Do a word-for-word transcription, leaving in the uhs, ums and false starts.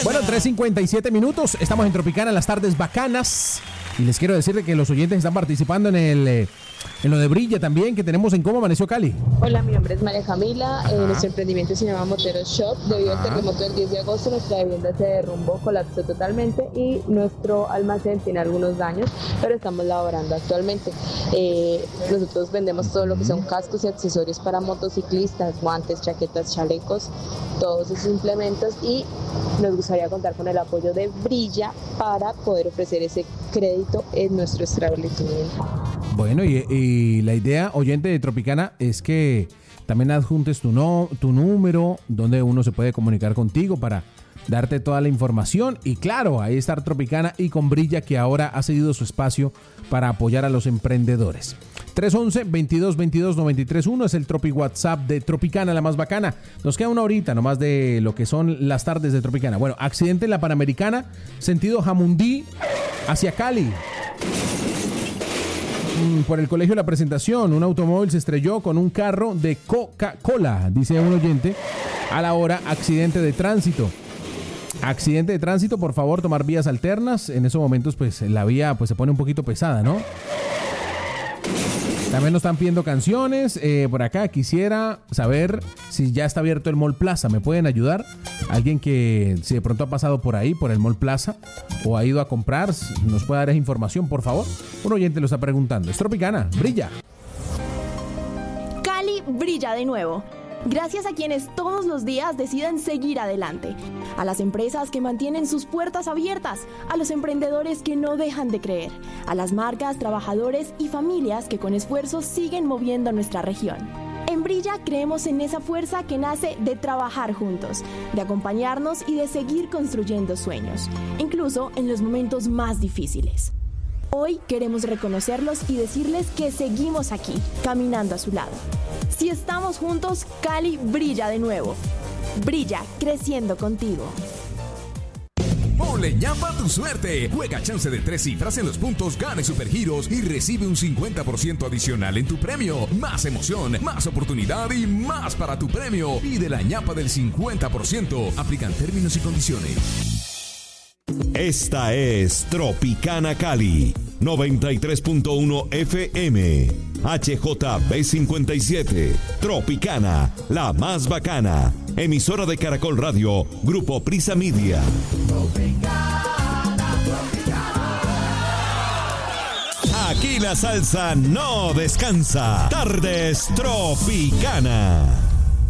Bueno, tres cincuenta y siete minutos. Estamos en Tropicana, las tardes bacanas. Y les quiero decir que los oyentes están participando en el eh, en lo de Brilla también, que tenemos en Cómo Amaneció Cali. Hola, mi nombre es María Camila. Eh, nuestro emprendimiento se llama Motero Shop. Debido al terremoto del diez de agosto, nuestra vivienda se derrumbó, colapsó totalmente y nuestro almacén tiene algunos daños, pero estamos laborando actualmente. Eh, nosotros vendemos todo lo que son cascos y accesorios para motociclistas, guantes, chaquetas, chalecos, todos esos implementos, y nos gustaría contar con el apoyo de Brilla para poder ofrecer ese crédito en nuestro establecimiento. Bueno, y, y la idea, oyente de Tropicana, es que también adjuntes tu, no, tu número, donde uno se puede comunicar contigo para darte toda la información. Y claro, ahí está Tropicana y con Brilla, que ahora ha cedido su espacio para apoyar a los emprendedores. tres once, veintidós veintidós, noventa y tres uno es el Tropi WhatsApp de Tropicana, la más bacana. Nos queda una horita nomás de lo que son las tardes de Tropicana. Bueno, accidente en la Panamericana, sentido Jamundí hacia Cali. Por el colegio La Presentación, un automóvil se estrelló con un carro de Coca-Cola, dice un oyente. A la hora, accidente de tránsito. Accidente de tránsito, por favor, tomar vías alternas. En esos momentos, pues, la vía pues se pone un poquito pesada, ¿no? También nos están pidiendo canciones. Eh, por acá quisiera saber si ya está abierto el Mall Plaza. ¿Me pueden ayudar? Alguien que si de pronto ha pasado por ahí, por el Mall Plaza, o ha ido a comprar, nos puede dar esa información, por favor. Un oyente lo está preguntando. Es Tropicana, Brilla. Cali brilla de nuevo. Gracias a quienes todos los días deciden seguir adelante, a las empresas que mantienen sus puertas abiertas, a los emprendedores que no dejan de creer, a las marcas, trabajadores y familias que con esfuerzo siguen moviendo nuestra región. En Brilla creemos en esa fuerza que nace de trabajar juntos, de acompañarnos y de seguir construyendo sueños, incluso en los momentos más difíciles. Hoy queremos reconocerlos y decirles que seguimos aquí, caminando a su lado. Si estamos juntos, Cali brilla de nuevo. Brilla, creciendo contigo. Ponle ñapa a tu suerte. Juega chance de tres cifras en los puntos, gane supergiros y recibe un cincuenta por ciento adicional en tu premio. Más emoción, más oportunidad y más para tu premio. Pide la ñapa del cincuenta por ciento. Aplican términos y condiciones. Esta es Tropicana Cali, noventa y tres punto uno F M, H J B cincuenta y siete, Tropicana, la más bacana, emisora de Caracol Radio, Grupo Prisa Media. Tropicana, Tropicana. Aquí la salsa no descansa, Tardes Tropicana.